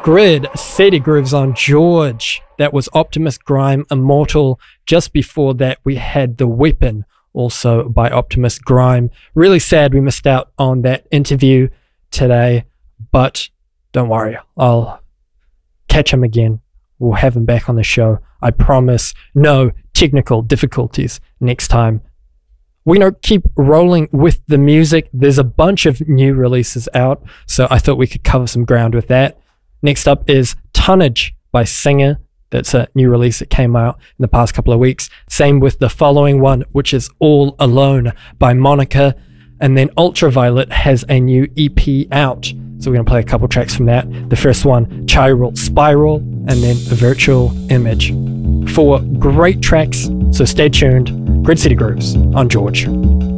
Grid City Grooves on George. That was Optimus Grime Immortal. Just before that, we had The Weapon, also by Optimus Grime. Really sad we missed out on that interview today, but don't worry, I'll catch him again. We'll have him back on the show. I promise. No technical difficulties next time. We're going to keep rolling with the music. There's a bunch of new releases out, so I thought we could cover some ground with that. Next up is Tonnage by Singer. That's a new release that came out in the past couple of weeks. Same with the following one, which is All Alone by Monica. And then Ultraviolet has a new EP out. So we're going to play a couple tracks from that. The first one, Chiral Spiral, and then a Virtual Image. 4 great tracks, so stay tuned. Grid City Grooves on George.